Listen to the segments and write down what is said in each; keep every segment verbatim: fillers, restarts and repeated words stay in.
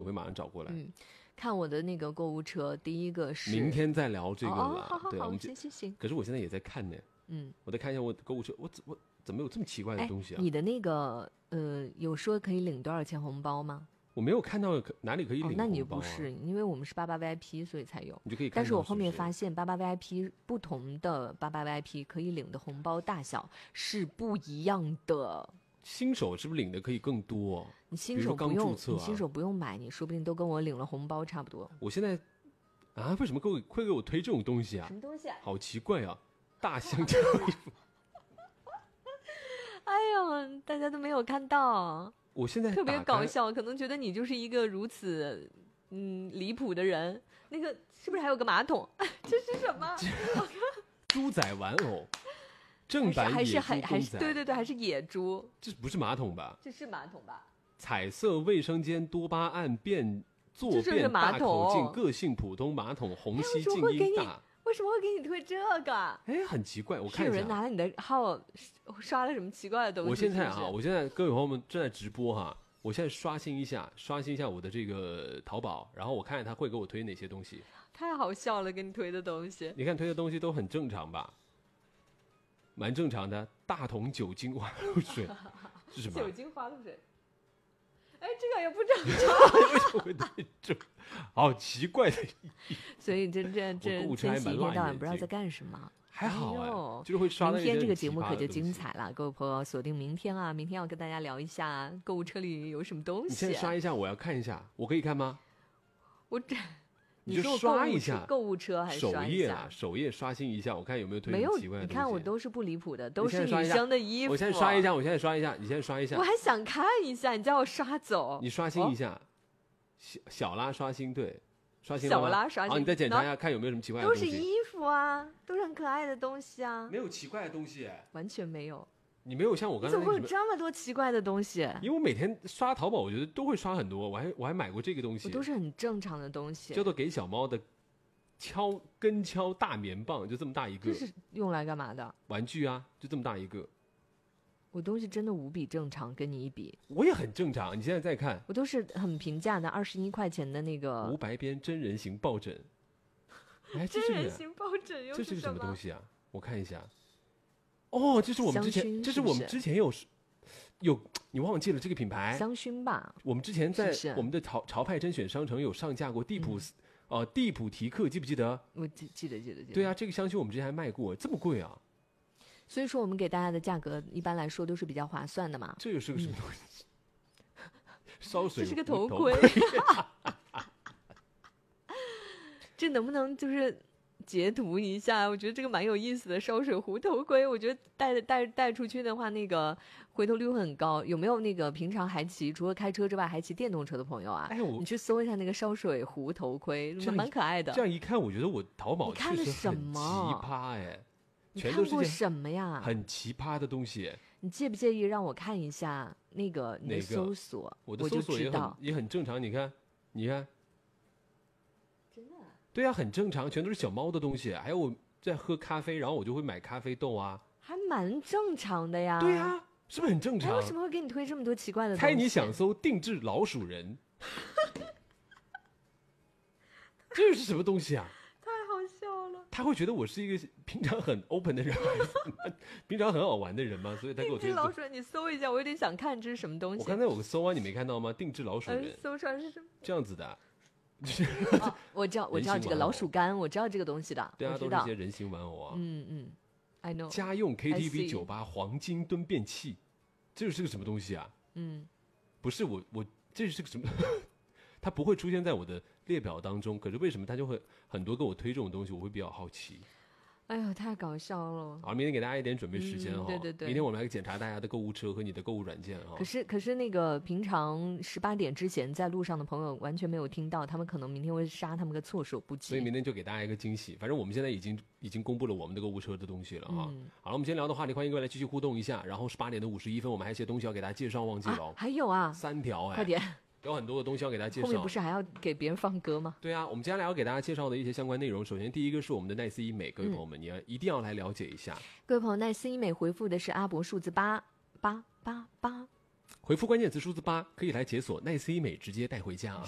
会马上找过来。 嗯，看我的那个购物车，第一个是明天再聊这个了。 哦，好好对， 好， 我们行行行。 可是我现在也在看呢。 嗯， 我再看一下我购物车，我我怎么有这么奇怪的东西啊？ 你的那个呃，有说可以领多少钱红包吗？ 我没有看到哪里可以领红包、啊哦。那你不是，因为我们是八八 V I P， 所以才有。 你就可以看到。 但是我后面发现，八八 V I P 不同的八八 V I P 可以领的红包大小是不一样的。 新手是不是领的可以更多？ 你新手不用， 啊、 你新手不用买，你说不定都跟我领了红包差不多。 我现在啊，为什么给我会给我推这种东西啊？ 什么东西啊？ 好奇怪啊！大香蕉衣服。 哎呦，大家都没有看到。 我现在特别搞笑，可能觉得你就是一个如此嗯离谱的人。那个是不是还有个马桶？这是什么？ 猪仔玩偶，正版野猪公仔。 还是对对对，还是野猪。 这不是马桶吧？ 这是马桶吧？ 彩色卫生间多巴胺便坐便大口径个性普通马桶，虹吸静音大。 为什么会给你推这个？ 哎，很奇怪，我看一下。 是有人拿了你的号刷了什么奇怪的东西？ 我现在啊，我现在各位朋友们正在直播哈，我现在刷新一下，刷新一下我的这个淘宝，然后我看看他会给我推哪些东西。 太好笑了，给你推的东西。 你看推的东西都很正常吧？蛮正常的，大桶酒精花露水是什么？ 酒精花露水。哎，这个也不正常。 为什么会对这？好奇怪的。 所以这这这千玺一天到晚不知道在干什么。 还好哎，就是会刷。 明天这个节目可就精彩了，各位朋友锁定明天啊！明天要跟大家聊一下购物车里有什么东西。 你先刷一下，我要看一下，我可以看吗？ 我这。 你就刷一下购物车还是首页啊？首页刷新一下，我看有没有推很奇怪的东西。 没有，你看我都是不离谱的，都是女生的衣服。 我现在刷一下，我现在刷一下，你现在刷一下。 我还想看一下，你叫我刷走。 你刷新一下，哦、小小拉刷新，对，刷新了吗？ 小拉刷新。 好，你再检查一下，看有没有什么奇怪的东西。 都是衣服啊，都是很可爱的东西啊。 没有奇怪的东西， 完全没有。 你没有像我刚才怎么会有这么多奇怪的东西？ 因为我每天刷淘宝，我觉得都会刷很多，我还我还买过这个东西， 我都是很正常的东西， 叫做给小猫的。敲跟敲大棉棒，就这么大一个。 这是用来干嘛的？ 玩具啊，就这么大一个。 我东西真的无比正常，跟你一比， 我也很正常。你现在再看， 我都是很平价的，二十一块钱的那个无白边真人型抱枕。哎， 真人型抱枕又这是个什么东西啊？我看一下。哦，这是我们之前，这是我们之前有有你忘记了这个品牌？ 香薰吧。 我们之前在我们的潮潮派甄选商城有上架过蒂普。嗯哦、呃，蒂普提克记不记得？ 我记记得记得记得。 对啊，这个香薰我们之前还卖过，这么贵啊！ 所以说我们给大家的价格一般来说都是比较划算的嘛。 这又是个什么东西？嗯、烧水这是个头盔。这能不能就是截图一下？我觉得这个蛮有意思的，烧水壶头盔，我觉得带带带出去的话，那个回头率会很高。有没有那个平常还骑除了开车之外还骑电动车的朋友啊？ 哎，我你去搜一下那个烧水壶头盔，蛮可爱的。 这样一看，我觉得我淘宝确实很奇葩哎， 全都是过什么呀？ 很奇葩的东西。 你介不介意让我看一下那个你的搜索？ 我的搜索也很也很正常，你看，你看。对啊，很正常，全都是小猫的东西。还有我在喝咖啡，然后我就会买咖啡豆啊， 还蛮正常的呀。 对啊，是不是很正常？ 为什么会给你推这么多奇怪的东西？ 猜你想搜定制老鼠人，这是什么东西啊？ 太好笑了。 他会觉得我是一个平常很 open 的人，平常很好玩的人吗？所以他给我推定制老鼠人，你搜一下，我有点想看这是什么东西。 我刚才有个搜啊，你没看到吗？定制老鼠人， 嗯、搜出来是什么？ 这样子的。 哦、我知道，我知道这个老鼠干，我知道这个东西的。 对啊， 都是一些人形玩偶啊。 嗯嗯 ，I know。 家用 K T V 酒吧黄金蹲便器，这是个什么东西啊？ 嗯， 不是我我这是个什么？它不会出现在我的列表当中，可是为什么它就会很多给我推这种东西？我会比较好奇。 哎呦，太搞笑了！ 好，明天给大家一点准备时间哈、嗯。 对对对， 明天我们来检查大家的购物车和你的购物软件哈。 可是可是那个平常十八点之前在路上的朋友完全没有听到，他们可能明天会杀他们个措手不及。 所以明天就给大家一个惊喜。反正我们现在已经已经公布了我们的购物车的东西了哈。嗯、好了，我们今天聊的话题，欢迎各位来继续互动一下。然后十八点的五十一分，我们还有一些东西要给大家介绍，忘记了、 啊。还有啊， 三条哎， 快点。 有很多的东西要给大家介绍， 后面不是还要给别人放歌吗？ 对啊，我们接下来要给大家介绍的一些相关内容，首先第一个是我们的奈斯医美，各位朋友们，嗯、你要一定要来了解一下。 各位朋友，奈斯医美回复的是阿伯数字八八八八， 回复关键词数字八可以来解锁奈斯医美，直接带回家啊。 是的。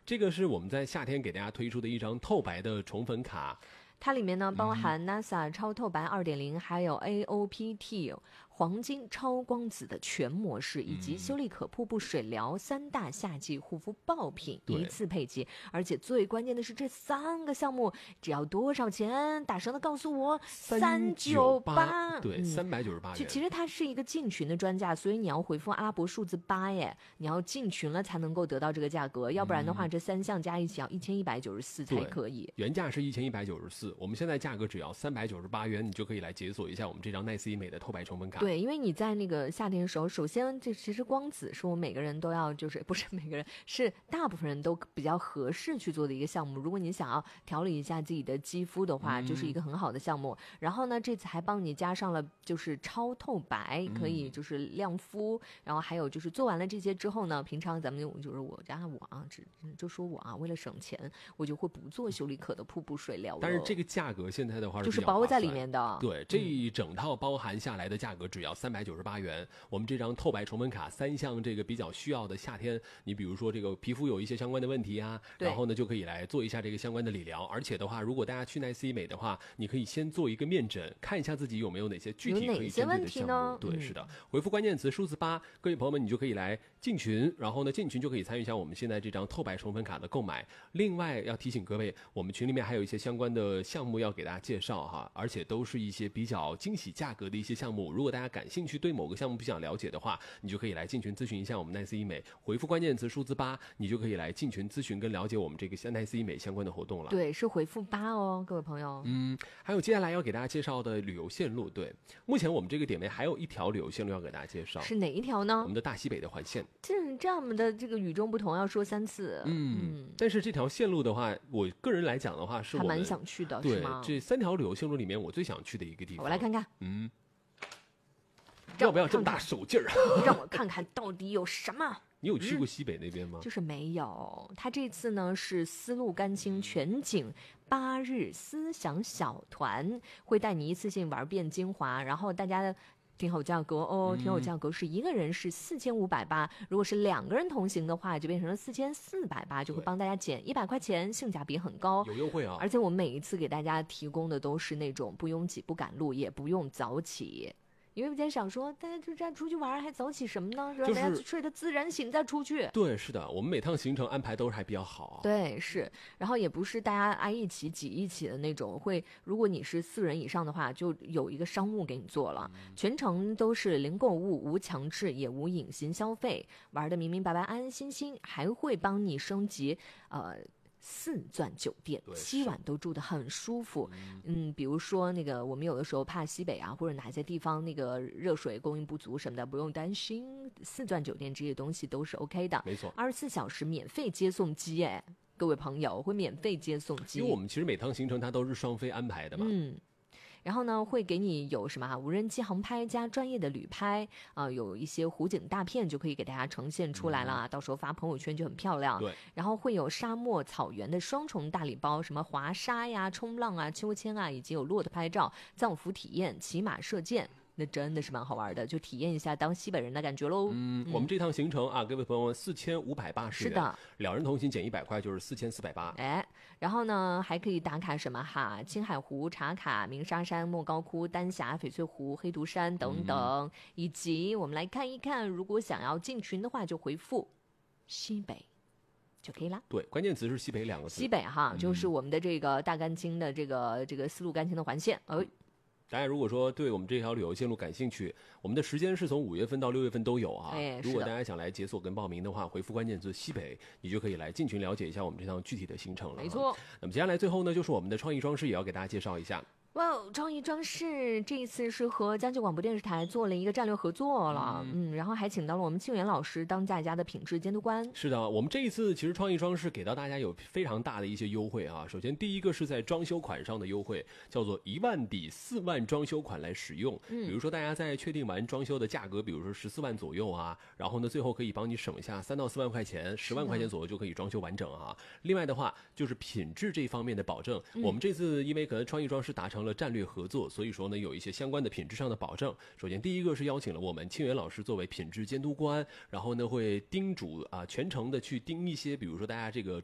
这个是我们在夏天给大家推出的一张透白的宠粉卡。 它里面呢包含 NASA 超透白 二点零， 还有 A O P T 黄金超光子的全模式，以及修丽可瀑布水疗三大夏季护肤爆品一次配齐。而且最关键的是，这三个项目只要多少钱？大声的告诉我，三九八， 对，三百九十八元。 就其实它是一个进群的专价，所以你要回复阿拉伯数字八耶，你要进群了才能够得到这个价格，要不然的话，这三项加一起要一千一百九十四才可以。 原价是一千一百九十四，我们现在价格只要三百九十八元，你就可以来解锁一下我们这张奈斯医美的透白宠粉卡。 对，因为你在那个夏天的时候，首先这其实光子是我们每个人都要，就是不是每个人，是大部分人都比较合适去做的一个项目。如果你想要调理一下自己的肌肤的话，嗯、就是一个很好的项目。然后呢，这次还帮你加上了就是超透白，可以就是亮肤。嗯、然后还有就是做完了这些之后呢，平常咱们就是我家我啊，只就说我啊，为了省钱，我就会不做修丽可的瀑布水疗了。 但是这个价格现在的话是就是包在里面的。 对，这一整套包含下来的价格只要三百九十八元。我们这张透白宠粉卡三项这个比较需要的夏天，你比如说这个皮肤有一些相关的问题啊，然后呢就可以来做一下这个相关的理疗。而且的话，如果大家去奈斯医美的话，你可以先做一个面诊，看一下自己有没有哪些具体可以针对的项目。对，是的，回复关键词数字八，各位朋友们，你就可以来进群，然后呢进群就可以参与一下我们现在这张透白宠粉卡的购买。另外要提醒各位，我们群里面还有一些相关的项目要给大家介绍哈，而且都是一些比较惊喜价格的一些项目。如果大家感兴趣，对某个项目比较了解的话，你就可以来进群咨询一下我们奈斯医美，回复关键词数字八，你就可以来进群咨询跟了解我们这个奈斯医美相关的活动了。 对，是回复八哦，各位朋友。 嗯，还有接下来要给大家介绍的旅游线路，对，目前我们这个点位还有一条旅游线路要给大家介绍， 是哪一条呢？ 我们的大西北的环线。 这这么的这个与众不同，要说三次。 嗯，嗯但是这条线路的话，我个人来讲的话，是我还蛮想去的， 对是吗？ 这三条旅游线路里面，我最想去的一个地方。 我来看看。 嗯。要不要这么大手劲儿？ 让我看看到底有什么。 你有去过西北那边吗？ 嗯、就是没有。他这次呢是丝路甘青全景八日思想小团，会带你一次性玩遍金华，然后大家挺好价格哦，挺好价格，是一个人是四千五百八，如果是两个人同行的话，就变成了四千四百八，就会帮大家减一百块钱，性价比很高， 有优惠啊！ 而且我们每一次给大家提供的都是那种不拥挤、不赶路，也不用早起。因为我在想说，大家就这样出去玩还早起什么呢？让大家睡得自然醒再出去。 对，是的，我们每趟行程安排都是还比较好。 对，是，然后也不是大家挨一起挤一起的那种，会如果你是四人以上的话，就有一个商务给你做了，嗯、全程都是零购物、无强制也无隐形消费，玩得明明白白、安安心心，还会帮你升级，呃。四钻酒店七晚都住得很舒服，嗯，比如说那个我们有的时候怕西北啊或者哪些地方那个热水供应不足什么的，不用担心，四钻酒店这些东西都是 OK 的， 没错， 二十四小时免费接送机，哎，各位朋友会免费接送机， 因为我们其实每趟行程它都是双飞安排的嘛， 嗯。然后呢，会给你有什么啊？无人机航拍加专业的旅拍啊、呃，有一些湖景大片就可以给大家呈现出来了，嗯、到时候发朋友圈就很漂亮。 对， 然后会有沙漠、草原的双重大礼包，什么滑沙呀、冲浪啊、秋千啊，以及有骆驼拍照、藏服体验、骑马射箭。那真的是蛮好玩的，就体验一下当西北人的感觉喽。 嗯，嗯我们这趟行程啊，各位朋友们，四千五百八十元，是的，两人同行减一百块，就是四千四百八。 哎，然后呢，还可以打卡什么哈？青海湖、茶卡、鸣沙山、莫高窟、丹霞、翡翠湖、黑图山等等，嗯、以及我们来看一看，如果想要进群的话，就回复西北。就可以啦。 对，关键词是西北两个字。 西北哈，嗯、就是我们的这个大甘青的这个这个丝路甘青的环线。哎。 大家如果说对我们这条旅游线路感兴趣，我们的时间是从五月份到六月份都有啊。 哎、 如果大家想来解锁跟报名的话，回复关键字西北，你就可以来进群了解一下我们这趟具体的行程了。 没错。 那么接下来最后呢，就是我们的创意装饰也要给大家介绍一下。 哇、wow, 创意装饰这一次是和江浙广播电视台做了一个战略合作了，嗯, 嗯，然后还请到了我们庆元老师当在家的品质监督官。 是的，我们这一次其实创意装饰给到大家有非常大的一些优惠啊。首先第一个是在装修款上的优惠，叫做一万抵四万装修款来使用。嗯，比如说大家在确定完装修的价格，比如说十四万左右啊，然后呢最后可以帮你省下三到四万块钱，十万块钱左右就可以装修完整啊。另外的话就是品质这方面的保证，嗯、我们这次因为可能创意装饰达成了战略合作。所以说呢，有一些相关的品质上的保证。首先，第一个是邀请了我们庆元老师作为品质监督官，然后呢会叮嘱啊、呃、全程的去盯一些，比如说大家这个